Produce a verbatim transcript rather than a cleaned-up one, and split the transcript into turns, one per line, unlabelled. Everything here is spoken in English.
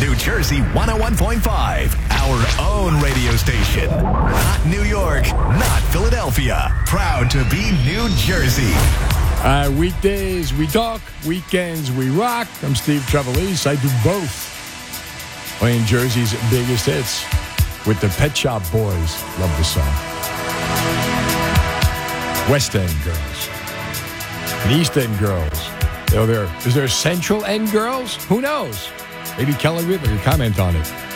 New Jersey one oh one point five, our own radio station. Not New York, not Philadelphia. Proud to be New Jersey.
Uh, weekdays, we talk. Weekends, we rock. I'm Steve Trevelise. I do both. Playing Jersey's biggest hits with the Pet Shop Boys. Love the song. West End girls. And East End girls. You know, there, is there Central End girls? Who knows? Maybe Kelly Whitley could comment on it.